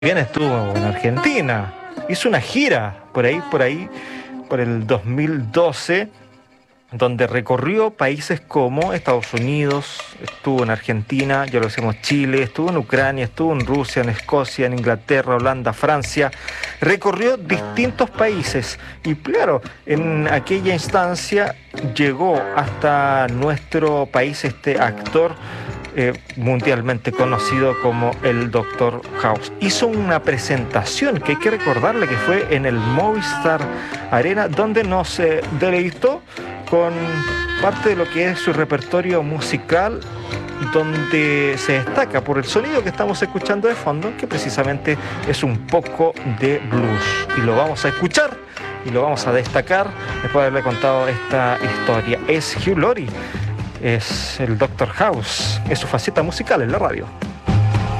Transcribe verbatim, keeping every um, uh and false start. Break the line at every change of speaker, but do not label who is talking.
Bien, estuvo en Argentina, hizo una gira por ahí, por ahí, por el dos mil doce, donde recorrió países como Estados Unidos, estuvo en Argentina, ya lo decimos, Chile, estuvo en Ucrania, estuvo en Rusia, en Escocia, en Inglaterra, Holanda, Francia, recorrió distintos países y claro, en aquella instancia llegó hasta nuestro país este actor Eh, mundialmente conocido como el Doctor House. Hizo una presentación que hay que recordarle que fue en el Movistar Arena, donde nos eh, deleitó con parte de lo que es su repertorio musical, donde se destaca por el sonido que estamos escuchando de fondo, que precisamente es un poco de blues. Y lo vamos a escuchar y lo vamos a destacar después de haberle contado esta historia. Es Hugh Laurie, es el Doctor House, es su faceta musical en la radio.